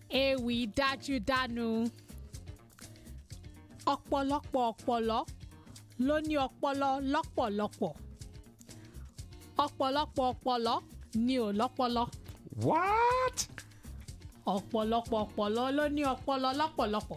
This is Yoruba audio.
Ewì dájúdánu. Ọ̀pọ̀lọpọ̀ ọ̀pọ̀lọ́ ló ní ọpọlọ lọ́pọ̀lọpọ̀. Ọ̀pọ̀lọpọ̀ ọ̀pọ̀lọ́ ni ò lọ́pọlọ. What? Ọ̀pọ̀lọpọ̀ ọ̀pọ̀lọ́ ló ní ọpọlọ lọ́pọ̀lọpọ̀.